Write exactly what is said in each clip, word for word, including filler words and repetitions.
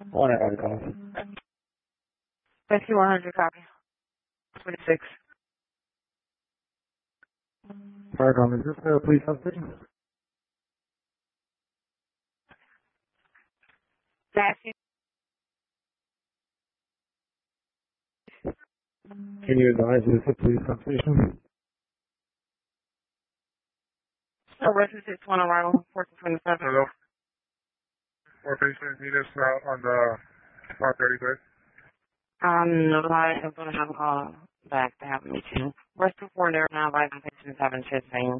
One out of call. Rescue one hundred, copy. twenty-six. Firecom, is this the police station? Taxi. Can you advise if it's a police station? Arrested six one arrival, fourteen twenty-seven. Hello. Four patients need us out on the five thirty bed. Um, no, I am going to have a call back to have a meeting. Rescue four there now, advising patients having chest pains.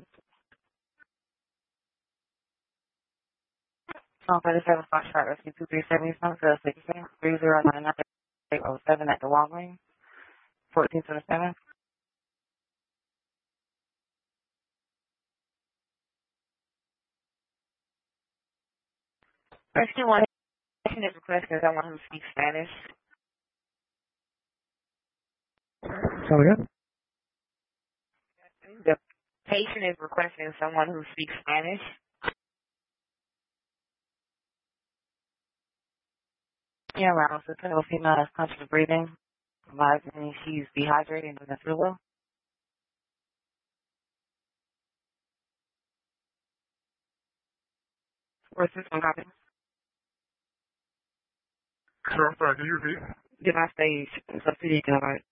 So, thirty-seven Foxtrot Rescue two three seven, Eastbound, Sales sixteen, three zero nine nine eight oh seven at the Walgreens, fourteen twenty-seven. Rescue one patient is requesting someone who speaks Spanish. Come again? The patient is requesting someone who speaks Spanish. Yeah, around so a female has conscious breathing, advising she's dehydrated and doesn't feel well. Where's this one copy? Sure, I'm sorry, can you repeat? Get my stage, so C D can alert.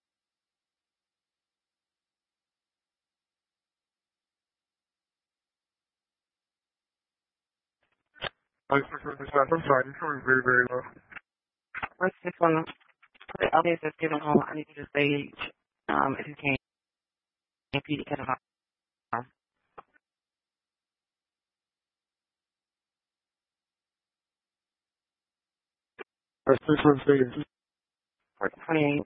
I just for the staff. I'm sorry, you're coming very, very low. Where's this one? The audience that's given home, I need you to stage, um, if you can, if you can alert. That's six one stage. fourteen twenty-eight.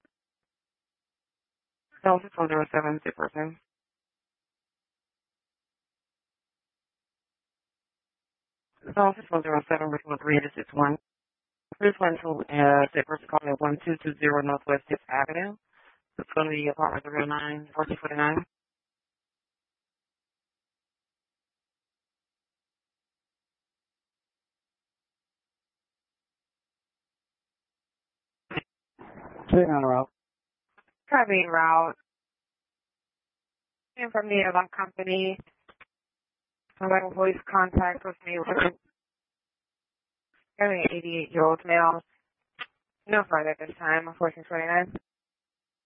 No, six one zero seven, six person. No, six one zero seven, which one three eight six one. This one to, uh, six person calling at one two two zero Northwest Fifth Avenue. It's going to be apartment three oh nine, fourteen forty-nine. Sitting on a route. Probably route. And from the Avon company, providing voice contact with me with having an eighty-eight year old male. No further at this time, fourteen twenty-nine.